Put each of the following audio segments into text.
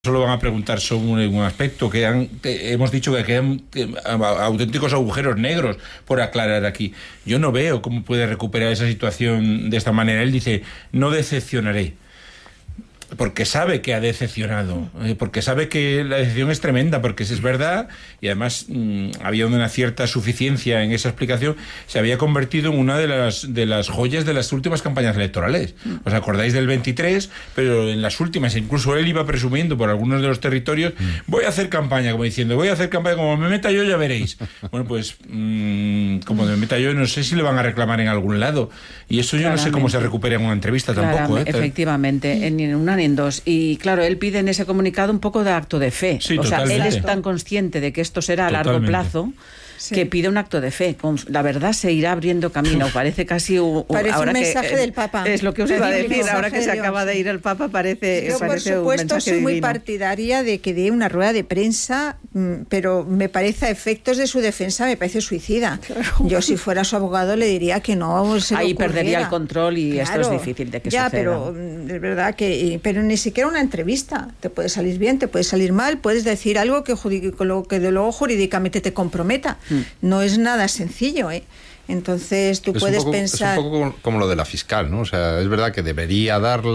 solo van a preguntar sobre un aspecto, hemos dicho que quedan auténticos agujeros negros por aclarar aquí. Yo no veo cómo puede recuperar esa situación de esta manera. Él dice, no decepcionaré. Porque sabe que ha decepcionado, porque sabe que la decepción es tremenda, porque es verdad, y además había una cierta suficiencia en esa explicación. Se había convertido en una de las joyas de las últimas campañas electorales. ¿Os acordáis del 23? Pero en las últimas, incluso él iba presumiendo por algunos de los territorios, voy a hacer campaña, como diciendo, voy a hacer campaña, como me meta yo ya veréis. Bueno, pues como me meta yo, no sé si le van a reclamar en algún lado, y eso yo no sé cómo se recupera en una entrevista tampoco. Efectivamente, en una ni en dos. Y claro, él pide en ese comunicado un poco de acto de fe. Sí, o totalmente. sea, él es tan consciente de que esto será a largo plazo, que pide un acto de fe. La verdad se irá abriendo camino. Parece casi parece ahora un mensaje del Papa. Es lo que os iba a decir. Ahora que se acaba de ir el Papa, parece yo, por supuesto, soy muy partidaria de que dé una rueda de prensa, pero me parece, a efectos de su defensa, me parece suicida. Claro. Yo, si fuera su abogado, le diría que no se le ahí ocurriera. Perdería el control y esto es difícil de que suceda. Pero es verdad que... Pero ni siquiera una entrevista. Te puede salir bien, te puede salir mal, puedes decir algo que de luego jurídicamente te comprometa. No es nada sencillo, ¿eh? Entonces tú puedes pensar... Es un poco como lo de la fiscal, ¿no? O sea, es verdad que debería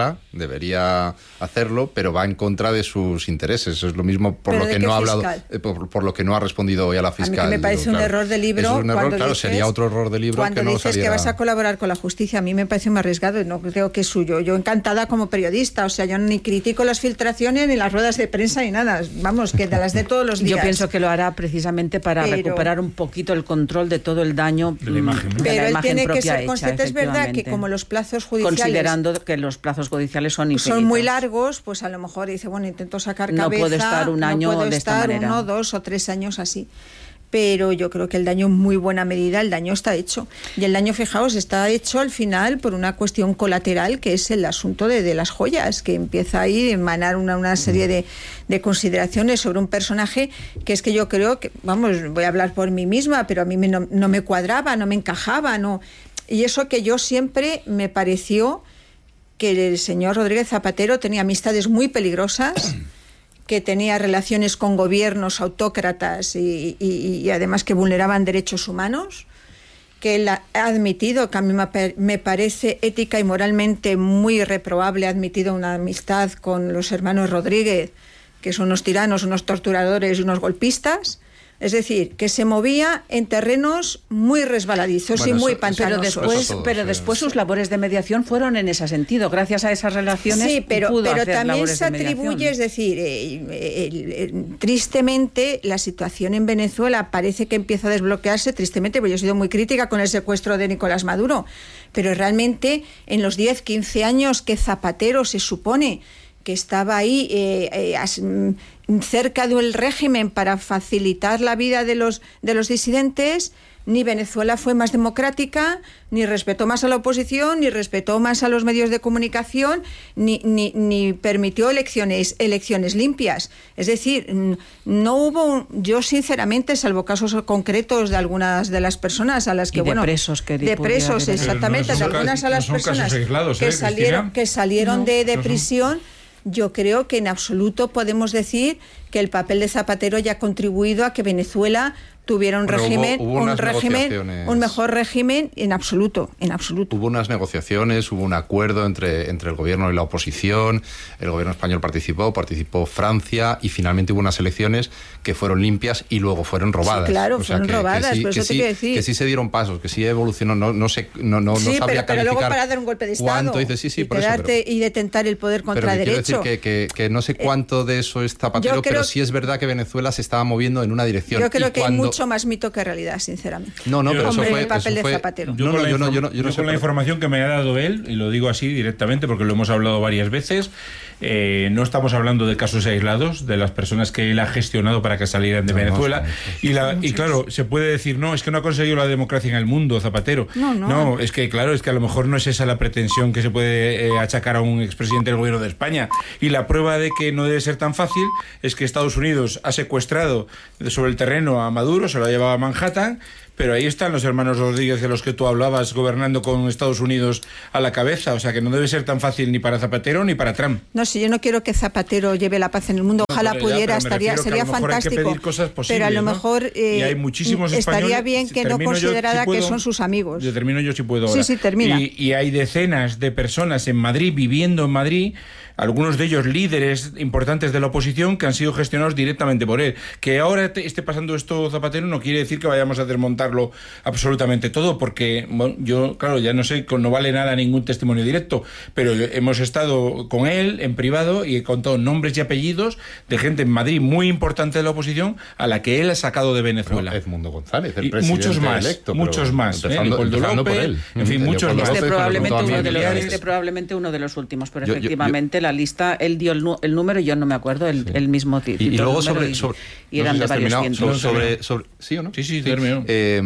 hacerlo, pero va en contra de sus intereses. Es lo mismo por lo que no ha hablado, por lo que no ha respondido hoy a la fiscal. A mí me parece un error de libro. Es un error, cuando claro, dices, sería otro error de libro cuando que no dices saliera... que vas a colaborar con la justicia. A mí me parece muy arriesgado y no creo que es suyo. Yo encantada como periodista, o sea, yo ni critico las filtraciones ni las ruedas de prensa ni nada. Vamos, que de las de todos los días. Yo pienso que lo hará precisamente para recuperar un poquito el control de todo el daño de la imagen, ¿no? Pero él tiene que ser hecha, consciente, es verdad que como los plazos judiciales... Considerando que los plazos judiciales son infinitos. Son muy largos, pues a lo mejor dice, bueno, intento sacar cabeza... No puedo estar un año no puedo de esta manera. 1, 2 o 3 años así. Pero yo creo que el daño, en muy buena medida, el daño está hecho. Y el daño, fijaos, está hecho al final por una cuestión colateral, que es el asunto de las joyas, que empieza ahí a emanar una serie de consideraciones sobre un personaje que es que yo creo que, vamos, voy a hablar por mí misma, pero a mí no me cuadraba, no me encajaba, no... Y eso que yo siempre me pareció que el señor Rodríguez Zapatero tenía amistades muy peligrosas, que tenía relaciones con gobiernos autócratas y además que vulneraban derechos humanos, que él ha admitido, que a mí me parece ética y moralmente muy reprobable, ha admitido una amistad con los hermanos Rodríguez, que son unos tiranos, unos torturadores y unos golpistas. Es decir, que se movía en terrenos muy resbaladizos y muy pantanosos. Pero después sus labores de mediación fueron en ese sentido. Gracias a esas relaciones pero también se de atribuye, es decir, tristemente la situación en Venezuela parece que empieza a desbloquearse, tristemente, porque yo he sido muy crítica con el secuestro de Nicolás Maduro, pero realmente en los 10, 15 años que Zapatero se supone que estaba ahí cerca del régimen para facilitar la vida de los disidentes, ni Venezuela fue más democrática, ni respetó más a la oposición, ni respetó más a los medios de comunicación, ni permitió elecciones limpias. Es decir, no hubo, yo sinceramente, salvo casos concretos de algunas de las personas a las que, de presos, exactamente, de algunas a las personas aislados, que salieron de prisión. Yo creo que en absoluto podemos decir que el papel de Zapatero haya contribuido a que Venezuela tuviera un un mejor régimen, en absoluto. Hubo unas negociaciones, hubo un acuerdo entre el gobierno y la oposición, el gobierno español participó Francia, y finalmente hubo unas elecciones que fueron limpias y luego fueron robadas. Sí, claro, fueron robadas, por eso te quiero decir. Que sí se dieron pasos, que sí evolucionó, no sabría pero luego para dar un golpe de Estado y detentar el poder contra derecho. Quiero decir que no sé cuánto de eso es Zapatero, pero sí es verdad que Venezuela se estaba moviendo en una dirección. Yo creo que hay mucho más mito que realidad, sinceramente. Pero eso fue el papel de Zapatero. Yo con la información que me ha dado él, y lo digo así directamente porque lo hemos hablado varias veces, no estamos hablando de casos aislados, de las personas que él ha gestionado para que salieran de Venezuela. Y claro, se puede decir, no, es que no ha conseguido la democracia en el mundo, Zapatero. No, es que claro, es que a lo mejor no es esa la pretensión que se puede achacar a un expresidente del gobierno de España. Y la prueba de que no debe ser tan fácil es que Estados Unidos ha secuestrado sobre el terreno a Maduro, se lo ha llevado a Manhattan, pero ahí están los hermanos Rodríguez de los que tú hablabas, gobernando con Estados Unidos a la cabeza, o sea que no debe ser tan fácil ni para Zapatero ni para Trump. No, si yo no quiero que Zapatero lleve la paz en el mundo, ojalá pudiera, sería fantástico, pero a lo mejor y hay muchísimos estaría bien que no considerara que son sus amigos. Yo termino yo si puedo ahora. Sí, termina. Y hay decenas de personas en Madrid, viviendo en Madrid, algunos de ellos líderes importantes de la oposición, que han sido gestionados directamente por él. Que ahora esté pasando esto Zapatero no quiere decir que vayamos a desmontarlo absolutamente todo, porque bueno, yo, claro, ya no sé, no vale nada ningún testimonio directo, pero hemos estado con él en privado y he contado nombres y apellidos de gente en Madrid muy importante de la oposición a la que él ha sacado de Venezuela. Pero Edmundo González, el y presidente muchos más, electo. Muchos más. Empezando López, por él. En fin, muchos más. Probablemente uno de los últimos, pero efectivamente la lista, él dio el número, yo no me acuerdo, el mismo título. Y luego y eran de varios cientos. ¿Sí o no? Sí, terminó.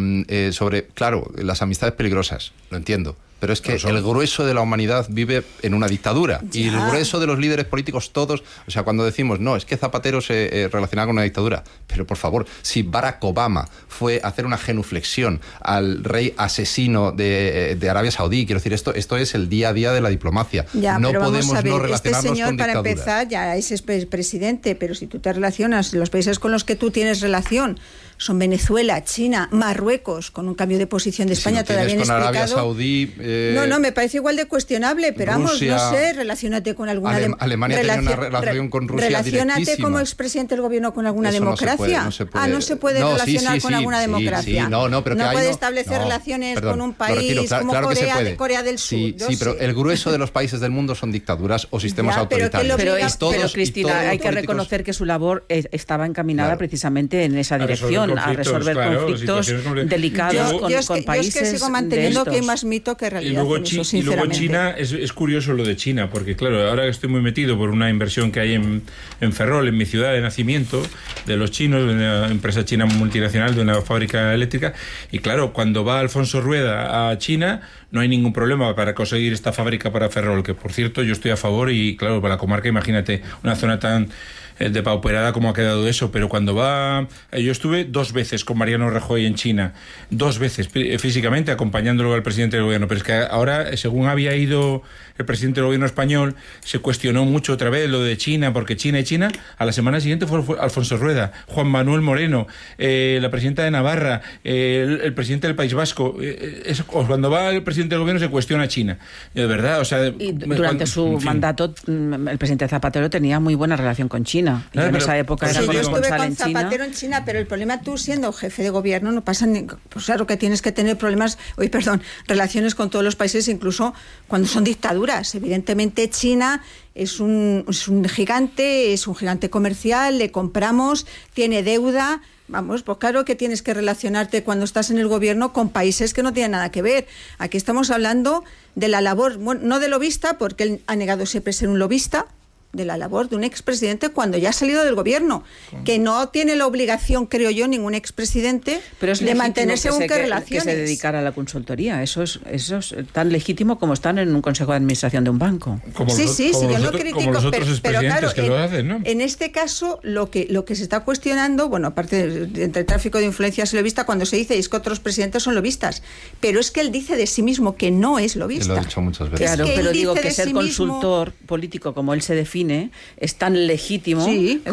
Sobre, claro, las amistades peligrosas, lo entiendo. Pero es que el grueso de la humanidad vive en una dictadura. Ya. Y el grueso de los líderes políticos todos... O sea, cuando decimos, no, es que Zapatero se relacionaba con una dictadura. Pero, por favor, si Barack Obama fue a hacer una genuflexión al rey asesino de Arabia Saudí, quiero decir, esto es el día a día de la diplomacia. Ya, no pero podemos vamos a ver, no relacionarnos este señor, con para dictaduras. empezar, ya es presidente, pero si tú te relacionas, los países con los que tú tienes relación son Venezuela, China, Marruecos, con un cambio de posición de España, si no todavía con explicado. Arabia Saudí, No, me parece igual de cuestionable, pero Rusia, vamos, no sé, relaciónate con alguna Alemania tenía una relación con Rusia relaciónate directísima. como expresidente del gobierno con alguna Eso democracia. No se puede relacionar con alguna democracia. Pero no puede establecer relaciones con un país como Corea del Sur. Sí, pero el grueso de los países del mundo son dictaduras o sistemas autoritarios. Pero Cristina, hay que reconocer que su labor estaba encaminada precisamente en esa dirección, a resolver conflictos delicados con países. Yo es que sigo manteniendo que hay más mito que realidad. Y luego China, es curioso lo de China, porque claro, ahora estoy muy metido por una inversión que hay en Ferrol, en mi ciudad de nacimiento, de los chinos, de una empresa china multinacional, de una fábrica eléctrica, y claro, cuando va Alfonso Rueda a China, no hay ningún problema para conseguir esta fábrica para Ferrol, que por cierto yo estoy a favor, y claro, para la comarca, imagínate, una zona tan depauperada como ha quedado eso, pero cuando va... Yo estuve 2 veces con Mariano Rajoy en China, 2 veces físicamente acompañándolo al presidente del gobierno, pero es que ahora, según había ido el presidente del gobierno español, se cuestionó mucho otra vez lo de China, porque China, a la semana siguiente fue Alfonso Rueda, Juan Manuel Moreno, la presidenta de Navarra, el presidente del País Vasco. Cuando va el presidente del gobierno se cuestiona China, de verdad, o sea... Y durante su mandato, el presidente Zapatero tenía muy buena relación con China. Y en esa época era corresponsal en China. Yo estuve con Zapatero en China, pero el problema, tú siendo jefe de gobierno, no pasa pues claro que tienes que tener relaciones con todos los países, incluso cuando son dictaduras. Evidentemente China es un gigante comercial, le compramos, tiene deuda. Vamos, pues claro que tienes que relacionarte cuando estás en el gobierno con países que no tienen nada que ver. Aquí estamos hablando de la labor, bueno, no de lobista, porque él ha negado siempre ser un lobista, de la labor de un expresidente cuando ya ha salido del gobierno, que no tiene la obligación, creo yo, ningún expresidente de mantenerse según qué relaciones. Que se dedicara a la consultoría. Eso es tan legítimo como estar en un consejo de administración de un banco. Yo no critico, pero claro, que lo hacen, ¿no? En este caso, lo que se está cuestionando, bueno, aparte entre tráfico de influencias y lobista, cuando se dice es que otros presidentes son lobistas, pero es que él dice de sí mismo que no es lobista. Lo he dicho muchas veces. Claro, pero digo que ser consultor político, como él se define, es tan legítimo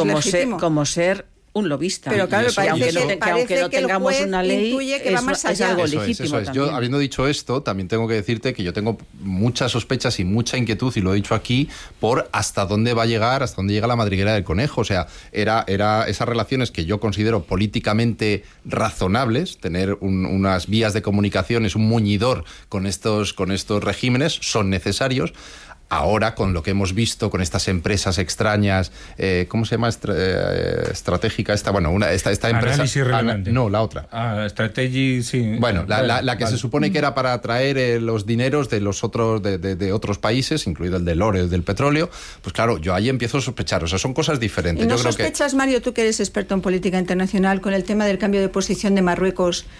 como ser un lobista. Pero claro, aunque no tengamos una ley, que va más allá. Es algo eso legítimo. Es. Yo, habiendo dicho esto, también tengo que decirte que yo tengo muchas sospechas y mucha inquietud, y lo he dicho aquí, por hasta dónde llega la madriguera del conejo. O sea, era esas relaciones que yo considero políticamente razonables, tener unas vías de comunicación, es un muñidor con estos regímenes, son necesarios. Ahora, con lo que hemos visto, con estas empresas extrañas, ¿cómo se llama? Estratégica esta empresa. Análisis relevante. No, la otra. Strategy, sí. Bueno, la que se supone que era para atraer los dineros de los otros de otros países, incluido el del oro, el del petróleo. Pues claro, yo ahí empiezo a sospechar. O sea, son cosas diferentes. ¿Y no yo creo sospechas, Mario, tú que eres experto en política internacional, con el tema del cambio de posición de Marruecos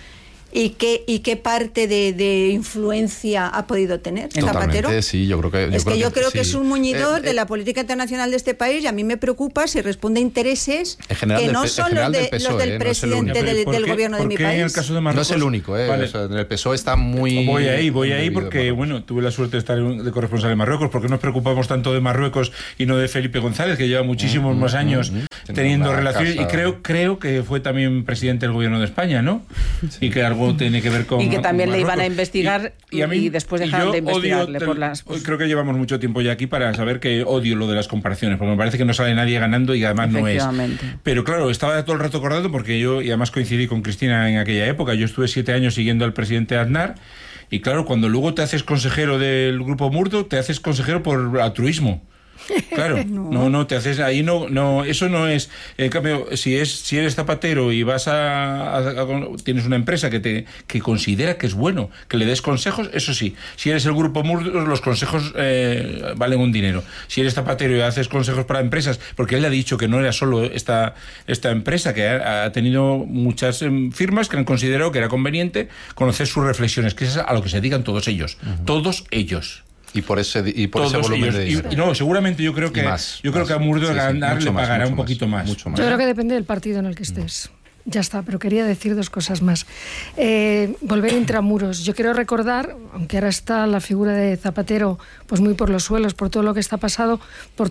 ¿Y qué parte de influencia ha podido tener Zapatero? Sí, yo creo que es un muñidor de la política internacional de este país, y a mí me preocupa si responde a intereses que no son los del presidente del gobierno de mi país. En el caso de Marruecos, no es el único, vale. O sea, el PSOE está muy... Voy ahí porque, bueno, tuve la suerte de estar de corresponsal en Marruecos. ¿Por qué nos preocupamos tanto de Marruecos y no de Felipe González, que lleva muchísimos más años teniendo relaciones? Y creo que fue también presidente del gobierno de España, ¿no? Sí. Y que algo tiene que ver con... Y que también le iban a investigar y después dejaron de investigarle por las... Creo que llevamos mucho tiempo ya aquí para saber que odio lo de las comparaciones, porque me parece que no sale nadie ganando y además no es. Pero claro, estaba todo el rato acordado porque yo, y además coincidí con Cristina en aquella época, yo estuve 7 años siguiendo al presidente Aznar, y claro, cuando luego te haces consejero del Grupo Murdo, te haces consejero por altruismo. Claro, no te haces ahí, no, eso no es. En cambio, si eres zapatero y vas tienes una empresa que considera que es bueno, que le des consejos, eso sí. Si eres el Grupo Murdo, los consejos valen un dinero. Si eres zapatero y haces consejos para empresas, porque él le ha dicho que no era solo esta empresa, que ha tenido muchas firmas que han considerado que era conveniente conocer sus reflexiones, que es a lo que se dedican todos ellos, todos ellos. Y por ese volumen de dinero. No, seguramente yo creo que a Murdo Aznar le pagará un poquito más. Yo creo que depende del partido en el que estés. Ya está, pero quería decir 2 cosas más. Volver intramuros. Yo quiero recordar, aunque ahora está la figura de Zapatero pues muy por los suelos, por todo lo que está pasando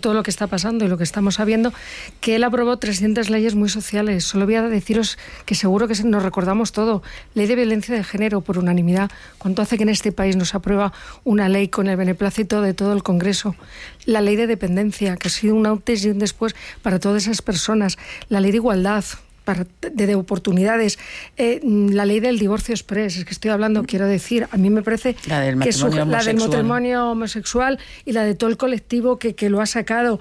y lo que estamos sabiendo, que él aprobó 300 leyes muy sociales. Solo voy a deciros que seguro que nos recordamos todo. Ley de violencia de género por unanimidad. ¿Cuánto hace que en este país nos aprueba una ley con el beneplácito de todo el Congreso? La ley de dependencia, que ha sido un antes y un después para todas esas personas. La ley de igualdad, de oportunidades, la ley del divorcio express, es que estoy hablando, quiero decir, a mí me parece la del matrimonio homosexual y la de todo el colectivo que lo ha sacado,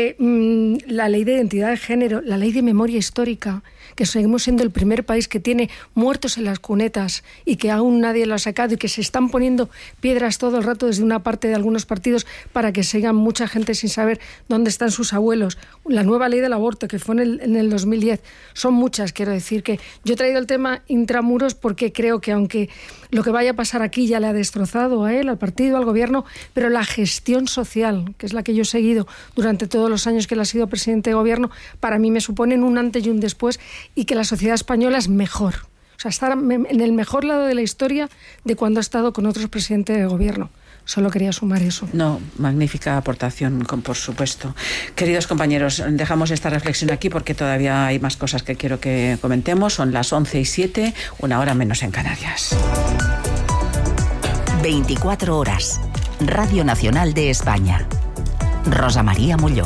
la ley de identidad de género, la ley de memoria histórica, que seguimos siendo el primer país que tiene muertos en las cunetas y que aún nadie lo ha sacado, y que se están poniendo piedras todo el rato desde una parte de algunos partidos para que sigan mucha gente sin saber dónde están sus abuelos. La nueva ley del aborto, que fue en el 2010. Son muchas, quiero decir que yo he traído el tema intramuros porque creo que aunque lo que vaya a pasar aquí ya le ha destrozado a él, al partido, al gobierno, pero la gestión social, que es la que yo he seguido durante todos los años que él ha sido presidente de gobierno, para mí me suponen un antes y un después, y que la sociedad española es mejor. O sea, estar en el mejor lado de la historia de cuando ha estado con otros presidentes de gobierno. Solo quería sumar eso. No, magnífica aportación, por supuesto. Queridos compañeros, dejamos esta reflexión aquí porque todavía hay más cosas que quiero que comentemos. Son las 11:07, 1 hora menos en Canarias. 24 horas. Radio Nacional de España. Rosa María Molló.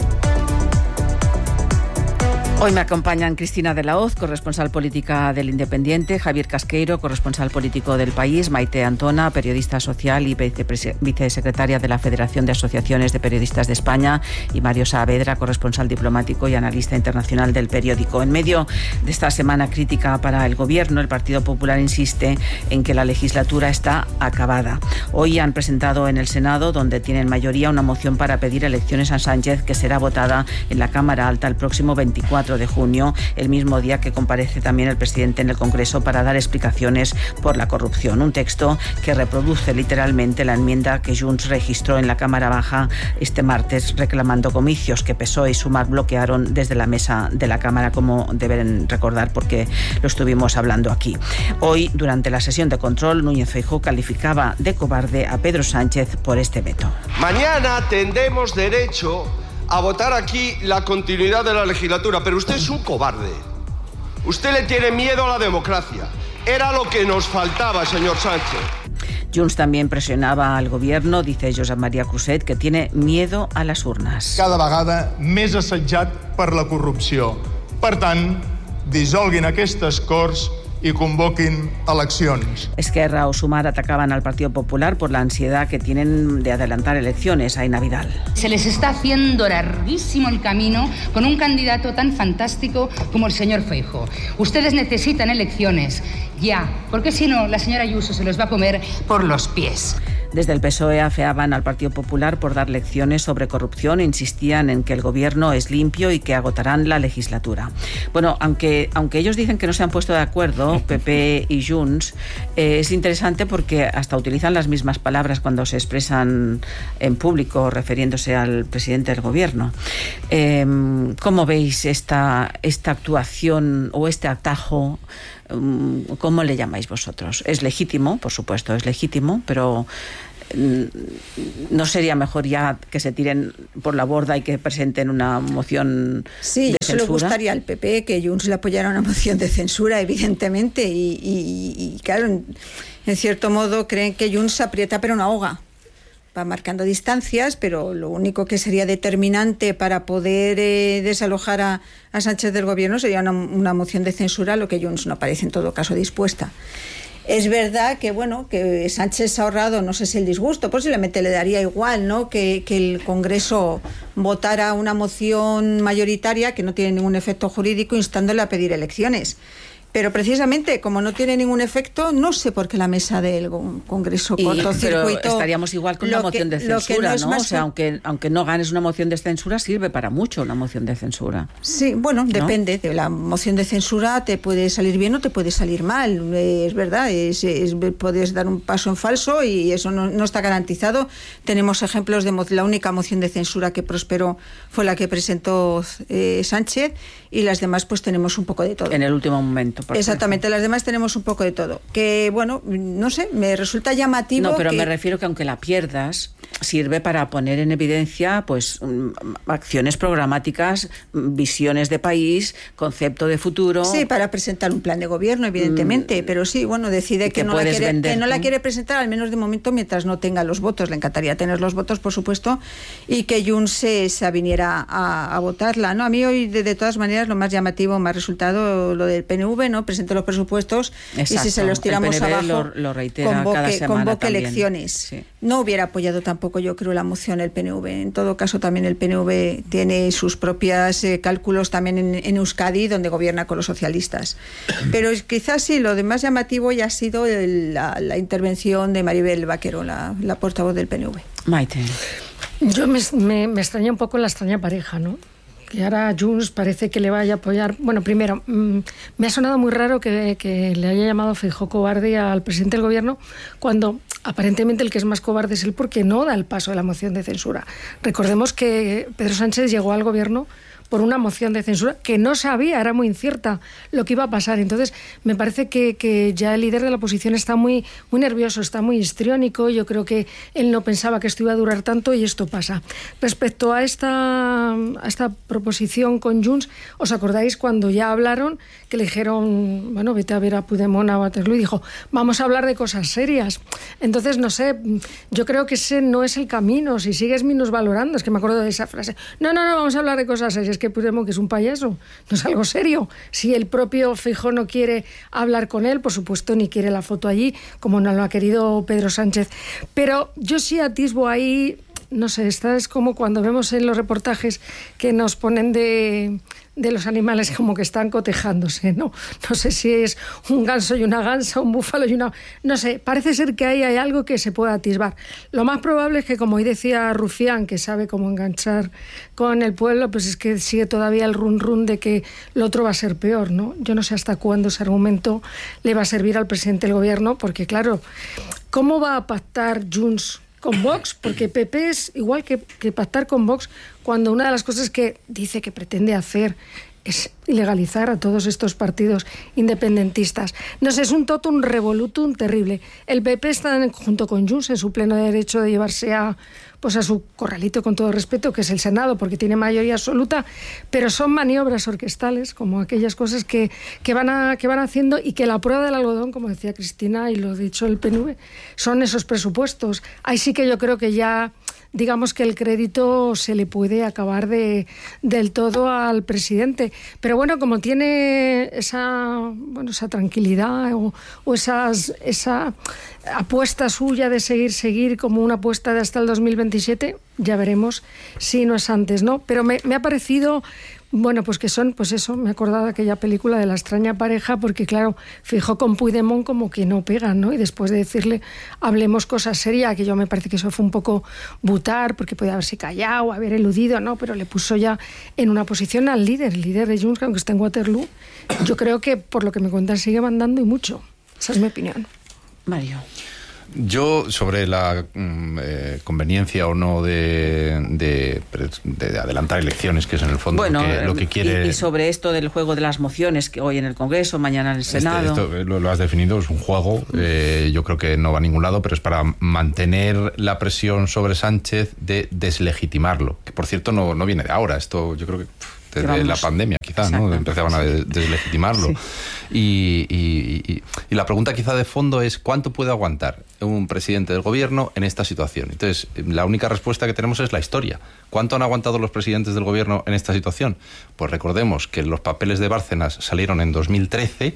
Hoy me acompañan Cristina de la Hoz, corresponsal política del Independiente, Javier Casqueiro, corresponsal político del País, Maite Antona, periodista social y vicesecretaria de la Federación de Asociaciones de Periodistas de España, y Mario Saavedra, corresponsal diplomático y analista internacional del periódico. En medio de esta semana crítica para el Gobierno, el Partido Popular insiste en que la legislatura está acabada. Hoy han presentado en el Senado, donde tienen mayoría, una moción para pedir elecciones a Sánchez, que será votada en la Cámara Alta el próximo 24 de junio, el mismo día que comparece también el presidente en el Congreso para dar explicaciones por la corrupción. Un texto que reproduce literalmente la enmienda que Junts registró en la Cámara Baja este martes, reclamando comicios que PSOE y Sumar bloquearon desde la mesa de la Cámara, como deben recordar porque lo estuvimos hablando aquí. Hoy, durante la sesión de control, Núñez Feijóo calificaba de cobarde a Pedro Sánchez por este veto. Mañana tendremos derecho a votar aquí la continuidad de la legislatura, pero usted es un cobarde. Usted le tiene miedo a la democracia. Era lo que nos faltaba, señor Sánchez. Junts también presionava al gobierno, dice Josep Maria Cruzet, que tiene miedo a las urnas. Cada vegada més assetjat per la corrupció. Per tant, dissolguin aquestes Corts y convoquen elecciones. Esquerra o Sumar atacaban al Partido Popular por la ansiedad que tienen de adelantar elecciones. Aina Vidal. Se les está haciendo larguísimo el camino con un candidato tan fantástico como el señor Feijóo. Ustedes necesitan elecciones ya, porque si no, la señora Ayuso se los va a comer por los pies. Desde el PSOE afeaban al Partido Popular por dar lecciones sobre corrupción e insistían en que el gobierno es limpio y que agotarán la legislatura. Bueno, aunque ellos dicen que no se han puesto de acuerdo, PP y Junts, es interesante porque hasta utilizan las mismas palabras cuando se expresan en público refiriéndose al presidente del gobierno. ¿Cómo veis esta actuación o este atajo? ¿Cómo le llamáis vosotros? Es legítimo, por supuesto, es legítimo, pero ¿no sería mejor ya que se tiren por la borda y que presenten una moción de censura? Sí, le gustaría al PP que Junts le apoyara una moción de censura, evidentemente, y claro, en cierto modo creen que Junts se aprieta pero no ahoga. Va marcando distancias, pero lo único que sería determinante para poder desalojar a Sánchez del gobierno sería una moción de censura, lo que Junts no parece en todo caso dispuesta. Es verdad que que Sánchez se ha ahorrado, no sé si el disgusto, posiblemente le daría igual, ¿no? Que el Congreso votara una moción mayoritaria que no tiene ningún efecto jurídico instándole a pedir elecciones. Pero precisamente, como no tiene ningún efecto, no sé por qué la mesa del Congreso cortocircuito. Pero estaríamos igual con una moción de censura, ¿no? O sea, aunque no ganes una moción de censura, sirve para mucho una moción de censura. Sí, bueno, ¿no? Depende. De la moción de censura te puede salir bien o te puede salir mal. Es verdad, puedes dar un paso en falso y eso no está garantizado. Tenemos ejemplos de la única moción de censura que prosperó fue la que presentó Sánchez, y las demás pues tenemos un poco de todo. En el último momento. Exactamente, las demás tenemos un poco de todo. Que no sé, me resulta llamativo. No, pero me refiero que aunque la pierdas, sirve para poner en evidencia pues acciones programáticas, visiones de país, concepto de futuro. Sí, para presentar un plan de gobierno, evidentemente, pero sí, decide que no la quiere presentar, al menos de momento, mientras no tenga los votos. Le encantaría tener los votos, por supuesto, y que Junts se aviniera a votarla, ¿no? A mí hoy, de todas maneras, lo más llamativo me ha resultado lo del PNV, ¿no? Presente los presupuestos. Exacto. Y si se los tiramos el PNV abajo, lo reitera cada semana convoque también. Elecciones. Sí. No hubiera apoyado tampoco, yo creo, la moción el PNV. En todo caso, también el PNV tiene sus propios cálculos también en Euskadi, donde gobierna con los socialistas. Pero quizás sí, lo de más llamativo ya ha sido la intervención de Maribel Vaquero, la portavoz del PNV. Maite. Yo me extraña un poco la extraña pareja, ¿no? Que ahora Junts parece que le vaya a apoyar. Bueno, primero, me ha sonado muy raro que le haya llamado Feijóo cobarde al presidente del gobierno, cuando aparentemente el que es más cobarde es él, porque no da el paso de la moción de censura. Recordemos que Pedro Sánchez llegó al gobierno por una moción de censura que no sabía, era muy incierta lo que iba a pasar. Entonces, me parece que ya el líder de la oposición está muy, muy nervioso, está muy histriónico. Yo creo que él no pensaba que esto iba a durar tanto y esto pasa. Respecto a esta proposición con Junts, ¿os acordáis cuando ya hablaron, que le dijeron, vete a ver a Puigdemont, a Waterloo, y dijo, vamos a hablar de cosas serias? Entonces, no sé, yo creo que ese no es el camino. Si sigues minusvalorando, es que me acuerdo de esa frase, no, vamos a hablar de cosas serias. Que Puigdemont, que es un payaso, no es algo serio. Si el propio Feijóo no quiere hablar con él, por supuesto, ni quiere la foto allí, como no lo ha querido Pedro Sánchez. Pero yo sí atisbo ahí, no sé, esta es como cuando vemos en los reportajes que nos ponen de los animales como que están cotejándose, ¿no? No sé si es un ganso y una gansa, un búfalo y una... No sé, parece ser que ahí hay algo que se pueda atisbar. Lo más probable es que, como hoy decía Rufián, que sabe cómo enganchar con el pueblo, pues es que sigue todavía el run de que lo otro va a ser peor, ¿no? Yo no sé hasta cuándo ese argumento le va a servir al presidente del gobierno, porque claro, ¿cómo va a pactar Junts con Vox? Porque PP es igual que pactar con Vox, cuando una de las cosas que dice que pretende hacer es ilegalizar a todos estos partidos independentistas. No sé, es un totum revolutum terrible. El PP está junto con Junts en su pleno derecho de llevarse a su corralito, con todo respeto, que es el Senado, porque tiene mayoría absoluta, pero son maniobras orquestales, como aquellas cosas que van haciendo, y que la prueba del algodón, como decía Cristina, y lo ha dicho el PNV, son esos presupuestos. Ahí sí que yo creo que ya, digamos que el crédito se le puede acabar del todo al presidente. Pero bueno, como tiene esa tranquilidad o esa apuesta suya de seguir como una apuesta de hasta el 2027, ya veremos si no es antes, ¿no? Pero me ha parecido... Bueno, pues que son, pues eso, me he acordado de aquella película de La extraña pareja, porque claro, Feijóo con Puigdemont como que no pegan, ¿no? Y después de decirle, hablemos cosas serias, que yo me parece que eso fue un poco butar, porque podía haberse callado, haber eludido, ¿no? Pero le puso ya en una posición al líder, el líder de Junts, aunque está en Waterloo. Yo creo que, por lo que me cuentan, sigue mandando y mucho. Esa es mi opinión. Mario. Yo, sobre la conveniencia o no de adelantar elecciones, que es en el fondo lo que quiere... Y sobre esto del juego de las mociones, que hoy en el Congreso, mañana en el Senado... Esto lo has definido, es un juego, yo creo que no va a ningún lado, pero es para mantener la presión sobre Sánchez de deslegitimarlo, que por cierto no viene de ahora, esto yo creo que... Desde la pandemia, quizás, ¿no? Empezaban a deslegitimarlo. Sí. Y la pregunta quizá de fondo es ¿cuánto puede aguantar un presidente del gobierno en esta situación? Entonces, la única respuesta que tenemos es la historia. ¿Cuánto han aguantado los presidentes del gobierno en esta situación? Pues recordemos que los papeles de Bárcenas salieron en 2013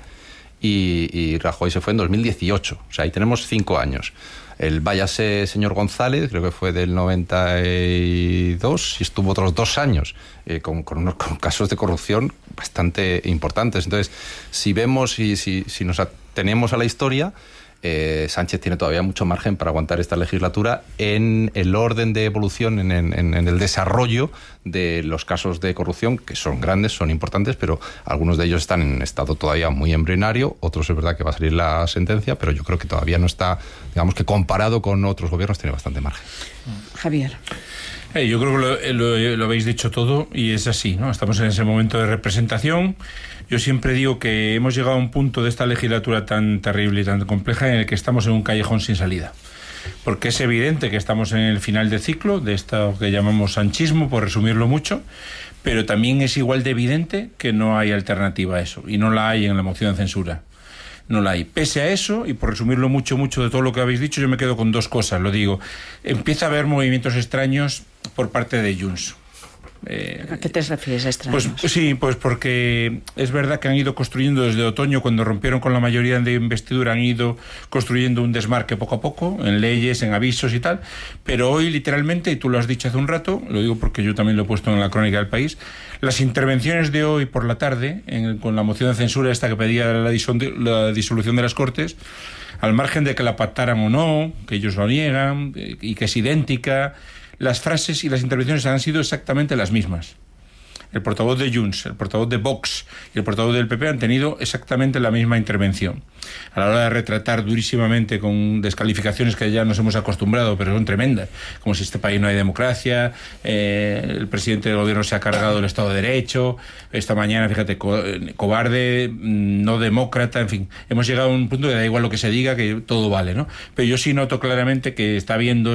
y Rajoy se fue en 2018. O sea, ahí tenemos 5 años. El váyase señor González, creo que fue del 92, y estuvo otros 2 años con casos de corrupción bastante importantes. Entonces, si vemos y si nos atenemos a la historia, Sánchez tiene todavía mucho margen para aguantar esta legislatura en el orden de evolución, en el desarrollo de los casos de corrupción, que son grandes, son importantes, pero algunos de ellos están en estado todavía muy embrionario, otros es verdad que va a salir la sentencia, pero yo creo que todavía no está, digamos que comparado con otros gobiernos tiene bastante margen. Javier. Yo creo que lo habéis dicho todo y es así, ¿no? Estamos en ese momento de representación. Yo siempre digo que hemos llegado a un punto de esta legislatura tan terrible y tan compleja en el que estamos en un callejón sin salida. Porque es evidente que estamos en el final de ciclo de esto que llamamos sanchismo, por resumirlo mucho, pero también es igual de evidente que no hay alternativa a eso, y no la hay en la moción de censura. No la hay. Pese a eso, y por resumirlo mucho de todo lo que habéis dicho, yo me quedo con 2 cosas, lo digo. Empieza a haber movimientos extraños por parte de Junts. ¿A qué te refieres, extraños? Pues sí, pues porque es verdad que han ido construyendo desde otoño, cuando rompieron con la mayoría de investidura, han ido construyendo un desmarque poco a poco, en leyes, en avisos y tal, pero hoy literalmente, y tú lo has dicho hace un rato, lo digo porque yo también lo he puesto en la crónica del País, las intervenciones de hoy por la tarde, con la moción de censura esta que pedía la disolución de las Cortes, al margen de que la pactaran o no, que ellos lo niegan, y que es idéntica, las frases y las intervenciones han sido exactamente las mismas. El portavoz de Junts, el portavoz de Vox y el portavoz del PP han tenido exactamente la misma intervención. A la hora de retratar durísimamente con descalificaciones que ya nos hemos acostumbrado, pero son tremendas, como si en este país no hay democracia, el presidente del gobierno se ha cargado el Estado de Derecho, esta mañana, fíjate, cobarde, no demócrata, en fin, hemos llegado a un punto que da igual lo que se diga, que todo vale, ¿no? Pero yo sí noto claramente que está habiendo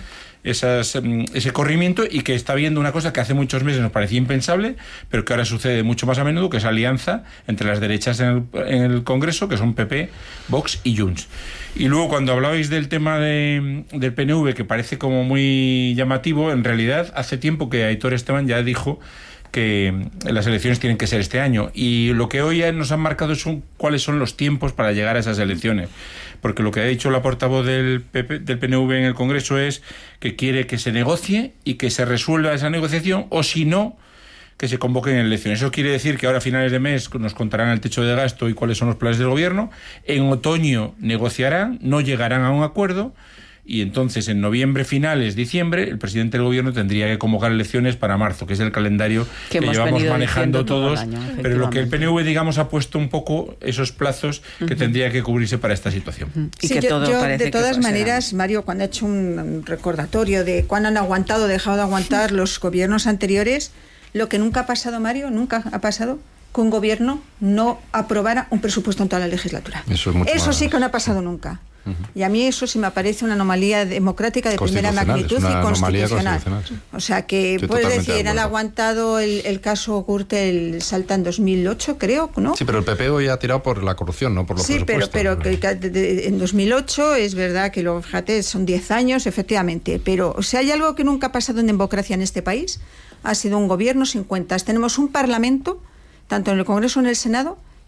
ese corrimiento, y que está viendo una cosa que hace muchos meses nos parecía impensable, pero que ahora sucede mucho más a menudo, que es alianza entre las derechas en el Congreso, que son PP, Vox y Junts. Y luego, cuando hablabais del tema del PNV, que parece como muy llamativo, en realidad hace tiempo que Aitor Esteban ya dijo que las elecciones tienen que ser este año, y lo que hoy nos han marcado son cuáles son los tiempos para llegar a esas elecciones, porque lo que ha dicho la portavoz del PNV en el Congreso es que quiere que se negocie y que se resuelva esa negociación, o si no, que se convoquen elecciones. Eso quiere decir que ahora a finales de mes nos contarán el techo de gasto y cuáles son los planes del gobierno, en otoño negociarán, no llegarán a un acuerdo, y entonces en noviembre, finales, diciembre, el presidente del gobierno tendría que convocar elecciones para marzo, que es el calendario que llevamos manejando todos, pero lo que el PNV, digamos, ha puesto un poco esos plazos que tendría que cubrirse para esta situación. Y sí, que yo de todas maneras, Mario, cuando ha hecho un recordatorio de cuándo han aguantado, dejado de aguantar los gobiernos anteriores, lo que nunca ha pasado, Mario, nunca ha pasado, que un gobierno no aprobara un presupuesto en toda la legislatura. Eso sí que no ha pasado nunca. Y a mí eso sí me parece una anomalía democrática de primera magnitud y constitucional. O sea que puedes decir, han aguantado el caso Gürtel, Salta en 2008, creo, ¿no? Sí, pero el PP hoy ha tirado por la corrupción, no por los presupuestos. Sí, pero en 2008 es verdad que luego, fíjate, son 10 años, efectivamente. Pero o sea, hay algo que nunca ha pasado en democracia en este país, ha sido un gobierno sin cuentas. Tenemos un parlamento, tanto en el Congreso como en el Senado,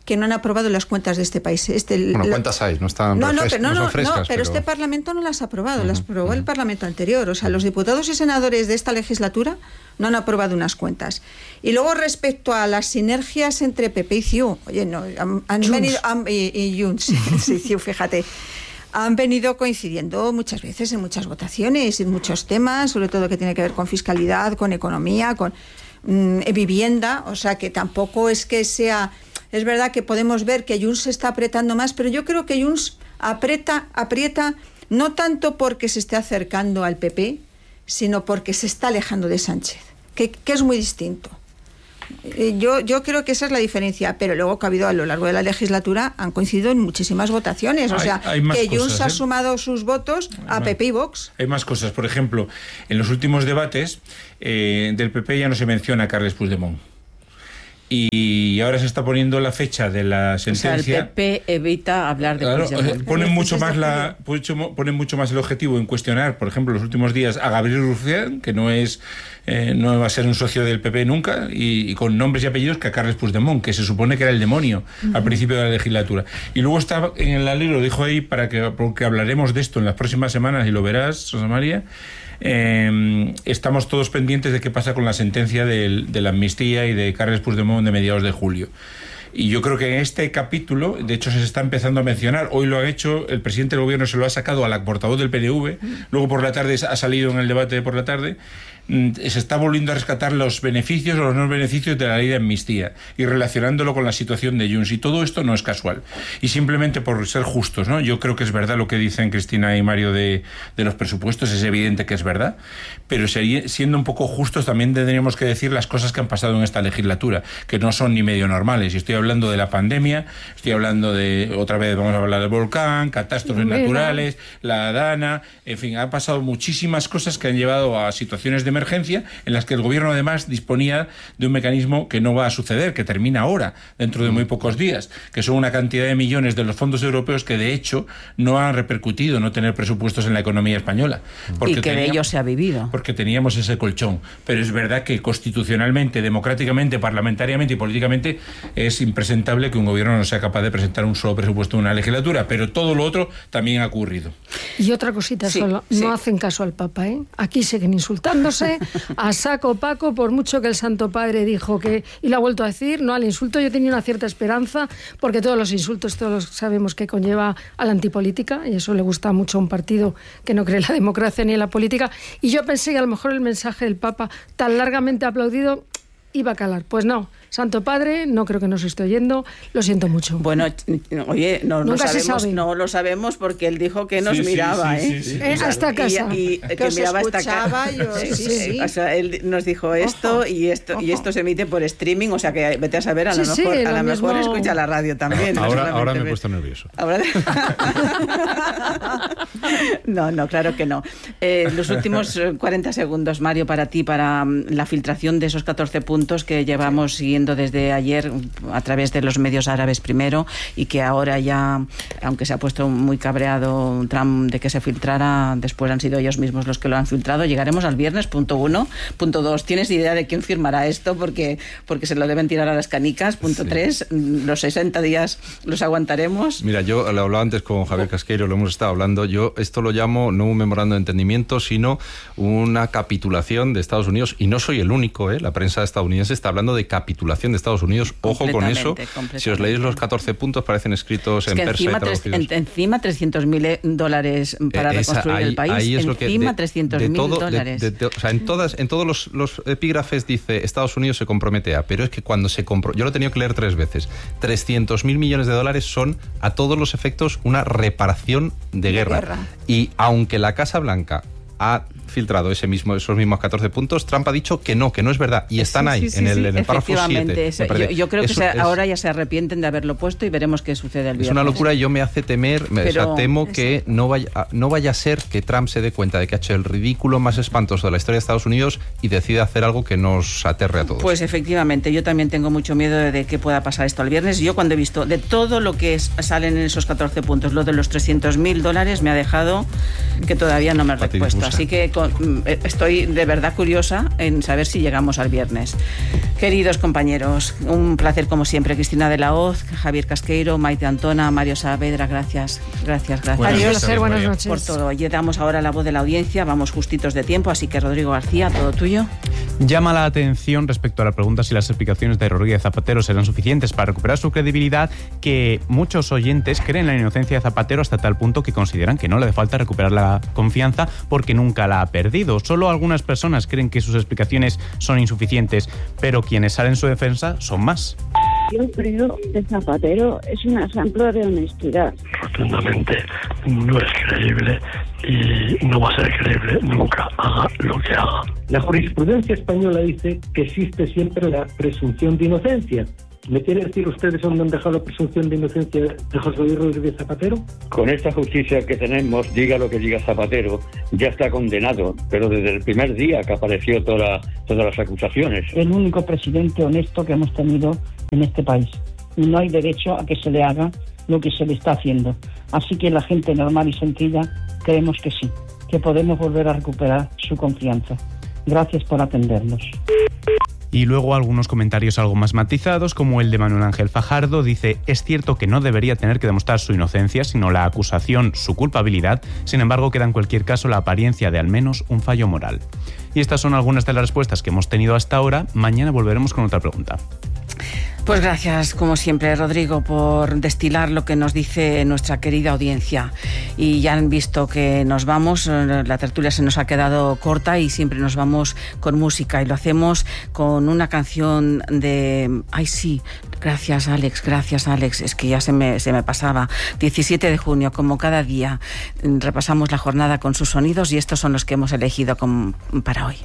que no han aprobado las cuentas de este país. ¿Cuántas hay? No están frescas. Pero este Parlamento no las ha aprobado, las aprobó el Parlamento anterior. O sea, los diputados y senadores de esta legislatura no han aprobado unas cuentas. Y luego, respecto a las sinergias entre PP y CiU, oye, no, han venido... y Junts, sí, CiU, fíjate. Han venido coincidiendo muchas veces en muchas votaciones, en muchos temas, sobre todo que tiene que ver con fiscalidad, con economía, con vivienda. O sea, que tampoco es que sea... Es verdad que podemos ver que Junts se está apretando más, pero yo creo que Junts aprieta no tanto porque se esté acercando al PP, sino porque se está alejando de Sánchez, que es muy distinto. Yo creo que esa es la diferencia, pero luego que ha habido a lo largo de la legislatura han coincidido en muchísimas votaciones, o sea, que Junts ha sumado sus votos a PP y Vox. Hay más cosas, por ejemplo, en los últimos debates del PP ya no se menciona a Carles Puigdemont. Y ahora se está poniendo la fecha de la sentencia. O sea, el PP evita hablar de Puigdemont. Ponen mucho más el objetivo en cuestionar, por ejemplo, los últimos días a Gabriel Rufián, que no va a ser un socio del PP nunca, y con nombres y apellidos, que a Carles Puigdemont, que se supone que era el demonio al principio de la legislatura. Y luego está en el alero, lo dijo ahí, porque hablaremos de esto en las próximas semanas, y lo verás, Rosa María. Estamos todos pendientes de qué pasa con la sentencia de la amnistía y de Carles Puigdemont de mediados de julio. Y yo creo que en este capítulo, de hecho, se está empezando a mencionar. Hoy lo ha hecho el presidente del gobierno, se lo ha sacado a la portavoz del PNV. Luego por la tarde ha salido en el debate de por la tarde. Se está volviendo a rescatar los beneficios o los no beneficios de la ley de amnistía y relacionándolo con la situación de Junts. Y todo esto no es casual. Y simplemente por ser justos, ¿no? Yo creo que es verdad lo que dicen Cristina y Mario de los presupuestos. Es evidente que es verdad. Pero siendo un poco justos, también tendríamos que decir las cosas que han pasado en esta legislatura, que no son ni medio normales. Y estoy hablando de la pandemia, estoy hablando de, otra vez vamos a hablar del volcán, catástrofes naturales, la Dana, en fin, han pasado muchísimas cosas que han llevado a situaciones de emergencia en las que el gobierno además disponía de un mecanismo que no va a suceder, que termina ahora, dentro de muy pocos días, que son una cantidad de millones de los fondos europeos que de hecho no han repercutido no tener presupuestos en la economía española. Y que de ello se ha vivido. Porque teníamos ese colchón. Pero es verdad que constitucionalmente, democráticamente, parlamentariamente y políticamente es impresentable que un gobierno no sea capaz de presentar un solo presupuesto en una legislatura, pero todo lo otro también ha ocurrido. Y otra cosita solo, no hacen caso al Papa, ¿eh? Aquí siguen insultándose a saco Paco, por mucho que el Santo Padre dijo que, y lo ha vuelto a decir, no al insulto. Yo tenía una cierta esperanza, porque todos los insultos, todos sabemos que conlleva a la antipolítica, y eso le gusta mucho a un partido que no cree en la democracia ni en la política, y yo pensé que a lo mejor el mensaje del Papa, tan largamente aplaudido, iba a calar. Pues no. Santo Padre, no creo que nos esté oyendo, lo siento mucho. Bueno, oye, no lo sabemos porque él dijo que nos miraba, a esta casa. Y que miraba esta casa. O sea, él nos dijo esto. Y esto se emite por streaming, o sea que vete a saber, a lo mejor escucha la radio también. Ahora me he puesto nervioso. No, claro que no. Los últimos 40 segundos, Mario, para ti, para la filtración de esos 14 puntos que llevamos siguiendo desde ayer a través de los medios árabes primero, y que ahora ya, aunque se ha puesto muy cabreado Trump de que se filtrara, después han sido ellos mismos los que lo han filtrado. Llegaremos al viernes, punto 1. Punto 2, ¿tienes idea de quién firmará esto? Porque se lo deben tirar a las canicas. Punto 3, los 60 días los aguantaremos. Mira, yo lo hablaba antes con Javier Casqueiro, lo hemos estado hablando. Yo esto lo llamo no un memorando de entendimiento, sino una capitulación de Estados Unidos, y no soy el único, la prensa estadounidense está hablando de capitulación de Estados Unidos. Ojo con eso. Si os leéis los 14 puntos, parecen escritos en persa y traducidos. Encima $300.000 para reconstruir el país. Ahí es encima $300.000. O sea, en todos los epígrafes dice Estados Unidos se compromete a, pero es que cuando se compró, yo lo he tenido que leer 3 veces, $300.000 millones son a todos los efectos una reparación de guerra. Y aunque la Casa Blanca filtrado esos mismos 14 puntos, Trump ha dicho que no es verdad, y están ahí en el párrafo 7. Yo creo que ahora ya se arrepienten de haberlo puesto, y veremos qué sucede el viernes. Es una locura, y yo me hace temer, temo que no vaya a ser que Trump se dé cuenta de que ha hecho el ridículo más espantoso de la historia de Estados Unidos y decida hacer algo que nos aterre a todos. Pues efectivamente, yo también tengo mucho miedo de que pueda pasar esto el viernes. Yo, cuando he visto de todo lo que salen en esos 14 puntos, lo de los $300.000 me ha dejado que todavía no me he repuesto. Así que estoy de verdad curiosa en saber si llegamos al viernes. Queridos compañeros, un placer como siempre. Cristina de la Hoz, Javier Casqueiro, Maite Antona, Mario Saavedra, gracias. Adiós, buenas noches. Por todo. Y damos ahora la voz de la audiencia, vamos justitos de tiempo, así que Rodrigo García, todo tuyo. Llama la atención respecto a la pregunta si las explicaciones de Rodríguez Zapatero serán suficientes para recuperar su credibilidad, que muchos oyentes creen en la inocencia de Zapatero hasta tal punto que consideran que no le hace falta recuperar la confianza porque nunca la ha perdido. Solo algunas personas creen que sus explicaciones son insuficientes, pero quienes salen en su defensa son más. Yo creo que Zapatero es un ejemplo de honestidad. Rotundamente no es creíble y no va a ser creíble nunca, haga lo que haga. La jurisprudencia española dice que existe siempre la presunción de inocencia. ¿Me quiere decir ustedes dónde han dejado la presunción de inocencia de José Luis Rodríguez Zapatero? Con esta justicia que tenemos, diga lo que diga Zapatero, ya está condenado, pero desde el primer día que apareció todas las acusaciones. El único presidente honesto que hemos tenido en este país. Y no hay derecho a que se le haga lo que se le está haciendo. Así que la gente normal y sencilla creemos que sí, que podemos volver a recuperar su confianza. Gracias por atendernos. Y luego algunos comentarios algo más matizados, como el de Manuel Ángel Fajardo. Dice: es cierto que no debería tener que demostrar su inocencia, sino la acusación, su culpabilidad. Sin embargo, queda en cualquier caso la apariencia de al menos un fallo moral. Y estas son algunas de las respuestas que hemos tenido hasta ahora. Mañana volveremos con otra pregunta. Pues gracias, como siempre, Rodrigo, por destilar lo que nos dice nuestra querida audiencia. Y ya han visto que nos vamos, la tertulia se nos ha quedado corta y siempre nos vamos con música. Y lo hacemos con una canción de... ¡Ay, sí! Gracias, Alex. Es que ya se me pasaba. 17 de junio, como cada día, repasamos la jornada con sus sonidos y estos son los que hemos elegido para hoy.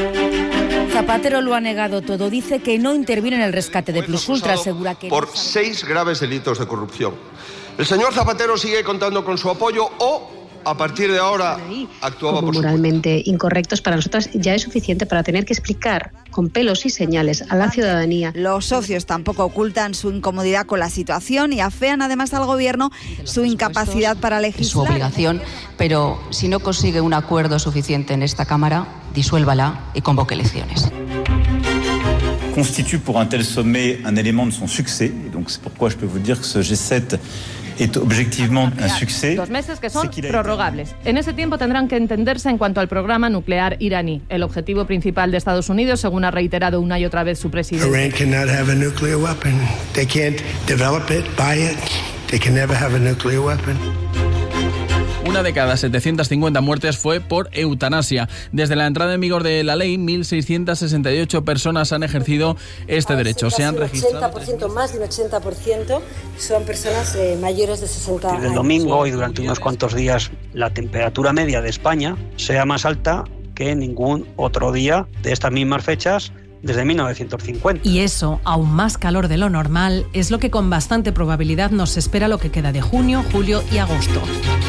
Zapatero lo ha negado todo. Dice que no interviene en el rescate de Plusultra. Asegura que por 6 graves delitos de corrupción. El señor Zapatero sigue contando con su apoyo o, a partir de ahora, actuaba por moralmente incorrectos. Para nosotros ya es suficiente para tener que explicar con pelos y señales a la ciudadanía. Los socios tampoco ocultan su incomodidad con la situación y afean además al gobierno su incapacidad para legislar. Es su obligación, pero si no consigue un acuerdo suficiente en esta Cámara, disuélvala y convoque elecciones. Constitue pour un tel sommet un élément de son succès, et donc c'est pourquoi je peux vous dire que ce G7 est objectivement un succès. 2 meses que son prorrogables. En ese tiempo tendrán que entenderse en cuanto al programa nuclear iraní. El objetivo principal de Estados Unidos, según ha reiterado una y otra vez su presidente. Iran cannot have a nuclear weapon. They can't develop it, buy it. They can never have a nuclear weapon. Una de cada 750 muertes fue por eutanasia. Desde la entrada en vigor de la ley, 1.668 personas han ejercido este derecho. Se han registrado... Más de un 80% son personas mayores de 60 años. Desde el domingo y durante unos cuantos días, la temperatura media de España sea más alta que ningún otro día de estas mismas fechas desde 1950. Y eso, aún más calor de lo normal, es lo que con bastante probabilidad nos espera lo que queda de junio, julio y agosto.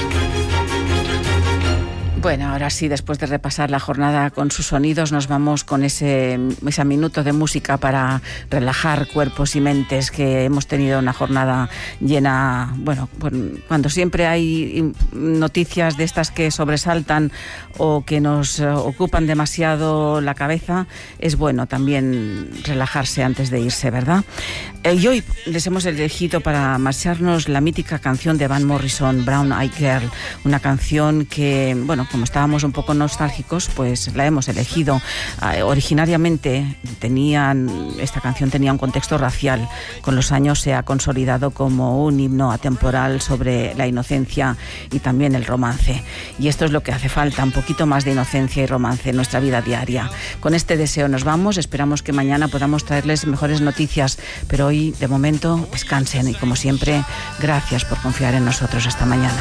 Bueno, ahora sí, después de repasar la jornada con sus sonidos, nos vamos con ese minuto de música para relajar cuerpos y mentes, que hemos tenido una jornada llena, bueno, cuando siempre hay noticias de estas que sobresaltan o que nos ocupan demasiado la cabeza, es bueno también relajarse antes de irse, ¿verdad? Y hoy les hemos elegido para marcharnos la mítica canción de Van Morrison, Brown Eyed Girl, una canción que, bueno, como estábamos un poco nostálgicos, pues la hemos elegido. Originariamente esta canción tenía un contexto racial. Con los años se ha consolidado como un himno atemporal sobre la inocencia y también el romance. Y esto es lo que hace falta, un poquito más de inocencia y romance en nuestra vida diaria. Con este deseo nos vamos. Esperamos que mañana podamos traerles mejores noticias, pero hoy, de momento, descansen y, como siempre, gracias por confiar en nosotros. Hasta mañana.